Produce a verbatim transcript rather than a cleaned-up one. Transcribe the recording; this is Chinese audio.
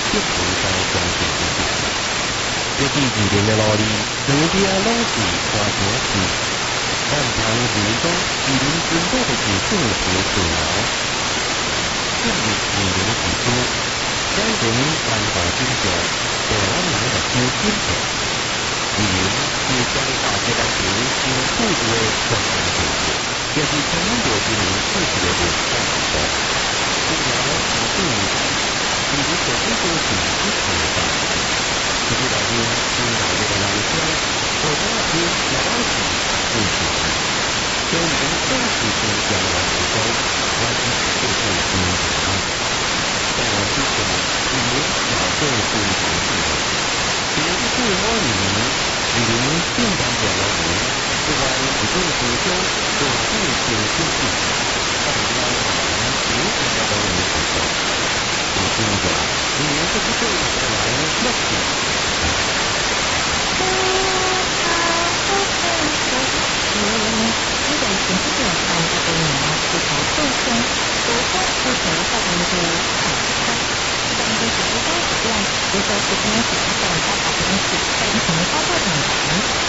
必须在相信自己。这第二年的努力，两边拢是花钱钱，但旁人讲，二零军队的技术是最好，进入二零技术，改成万大金像，台湾人的超金票。二零是将大家当成新富裕的国家政策，也是台湾多今年四十个文化活动。除了长寿年代，二零十九都是一场大赛。这个内面是内面的人生，我们是老老是不是的。虽然都是从将来之中，我是就是不一样。但我之前已经老对不一样了。其实是我以为，二零现代的人，不管是对自身或对自自己，但要谈学习的都有不同。我听着，你们这是对我来乐趣。 呢個全職人辦嘅對我是好受傷，我都不想發現佢好差。但係實際上實際，我就係想想辦法把東西變成花花長長。